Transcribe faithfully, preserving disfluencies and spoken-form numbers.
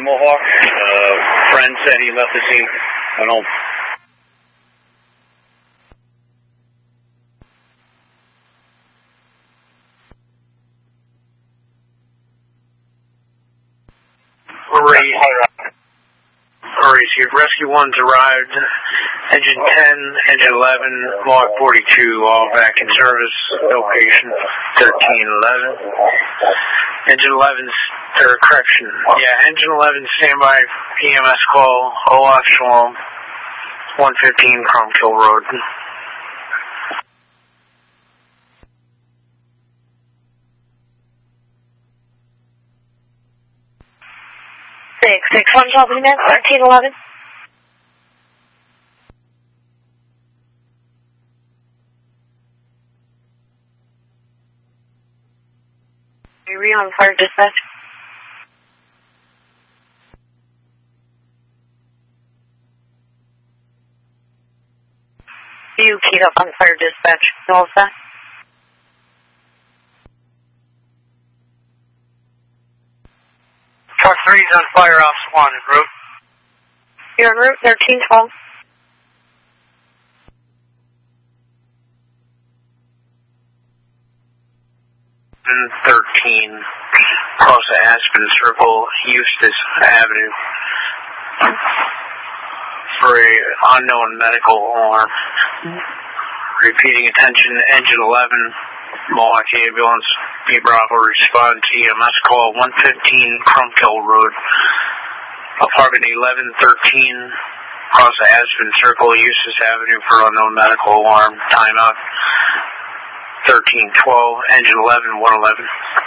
Mohawk. Uh, friend said he left the scene. Went home. Alright, alright, so Rescue one's arrived. Engine ten, Engine eleven, Mohawk forty-two, all back in service. Location thirteen eleven. Engine eleven's, or correction, yeah, Engine eleven standby E M S call, O actual, one fifteen Cromkill Road. Six, six, one, twelve, thirteen eleven. Are we on fire dispatch? You keyed up on fire dispatch. All of that? Car three's on fire off Swan en route. You're en route, thirteen twelve. thirteen, across the Aspen Circle, Eustis Avenue, for a unknown medical alarm. Repeating attention, Engine eleven, Mohawk Ambulance, B Bravo response, E M S call, one fifteen Cromkill Road, apartment eleven thirteen, across the Aspen Circle, Eustis Avenue for unknown medical alarm, timeout thirteen twelve, Engine eleven, one eleven.